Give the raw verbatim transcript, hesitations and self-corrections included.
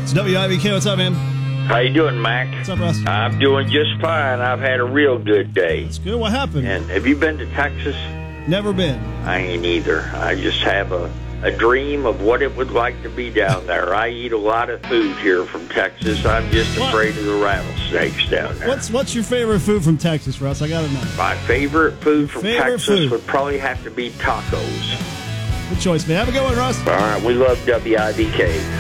It's W I B K. What's up, man? How you doing, Mac? What's up, Russ? I'm doing just fine. I've had a real good day. That's good. What happened? And have you been to Texas? Never been. I ain't either. I just have a, a dream of what it would like to be down there. I eat a lot of food here from Texas. I'm just What? afraid of the rattlesnakes down there. What's What's your favorite food from Texas, Russ? I gotta know. My favorite food from Favorite Texas food. would probably have to be tacos. Good choice, man. Have a good one, Russ. All right, we love W I B K.